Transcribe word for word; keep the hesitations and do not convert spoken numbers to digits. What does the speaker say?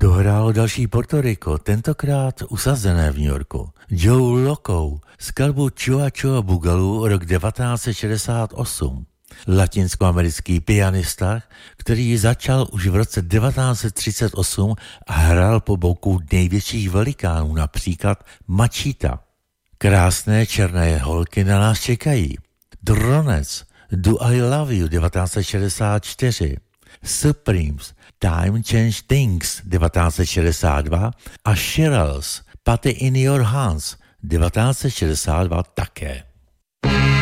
Dohrálo další Puerto Rico, tentokrát usazené v New Yorku. Joe Loco, skladbu Chua Chua Boogaloo rok devatenáct set šedesát osm. Latinskoamerický pianista, který začal už v roce devatenáct set třicet osm a hrál po boku největších velikánů, například Machita. Krásné černé holky na nás čekají. Dronec, Do I Love You devatenáct set šedesát čtyři. Supremes, Time Change Things devatenáct set šedesát dva a Shirelles, Put It In Your Hands devatenáct set šedesát dva také.